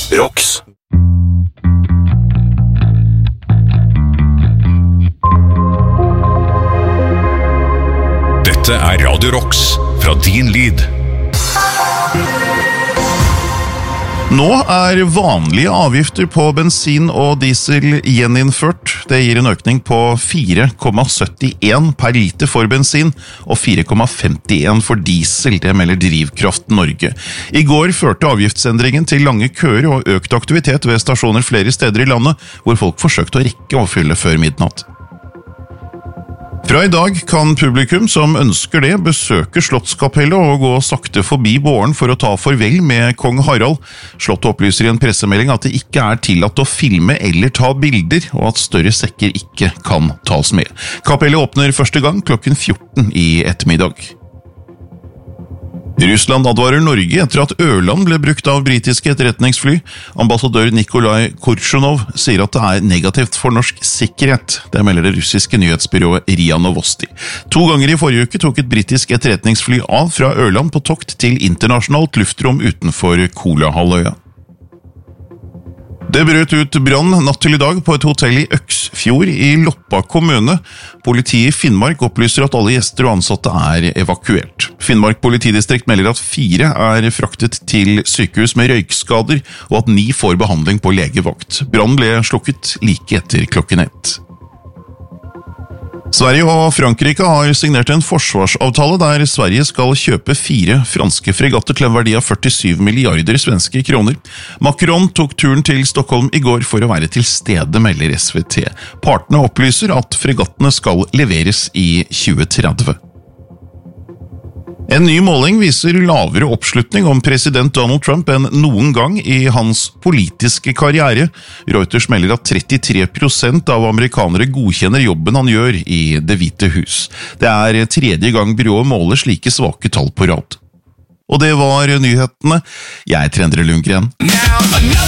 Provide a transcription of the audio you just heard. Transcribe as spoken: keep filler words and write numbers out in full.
ROX. Dette er Radio ROX fra din lyd. Nå er vanlige avgifter på bensin og diesel gjeninnført. Det gir en økning på fire komma syttien per liter for bensin og fire komma femtien for diesel, det melder Drivkraft Norge. I går førte avgiftsendringen til lange køer og økt aktivitet ved stasjoner flere steder i landet, hvor folk forsøkte å rekke å fylle før midnatt. Fra i dag kan publikum som ønsker det besøke Slottskapellet og gå sakte forbi båren for å ta farvel med kong Harald. Slottet opplyser i en pressemelding at det ikke er tillatt å filme eller ta bilder, og at større sekker ikke kan tas med. Kapellet åpner første gang klokken fjorten i ettermiddag. Russland advarer Norge etter at Ørland ble brukt av britiske etterretningsfly. Ambassadør Nikolai Korshunov sier at det er negativt for norsk sikkerhet. Det melder det russiske nyhetsbyrået RIA Novosti. To ganger i forrige uke tok et britisk etterretningsfly av fra Ørland på tokt til internasjonalt luftrom utenfor Kolahalvøya. Det brøt ut brann natt til i dag på et hotell i Øksfjord i Loppa kommune. Politiet i Finnmark opplyser at alle gjester og ansatte er evakuert. Finnmark politidistrikt melder at fire er fraktet til sykehus med røykskader, og at ni får behandling på legevakt. Brannen ble slukket like etter klokken ett. Sverige og Frankrike har signert en forsvarsavtale der Sverige skal kjøpe fire franske fregatter til en verdi av førtisju milliarder svenske kroner. Macron tok turen til Stockholm i går for å være til stede, melder S V T. Partene opplyser at fregattene skal leveres i tjue tretti. En ny måling viser lavere oppslutning om president Donald Trump enn noen gang i hans politiske karriere. Reuters melder at trettitre prosent av amerikanere godkjenner jobben han gjør i Det hvite hus. Det er tredje gang byrået måler slike svake tall på rad. Og det var nyhetene. Jeg er Endre Lundgren. Now,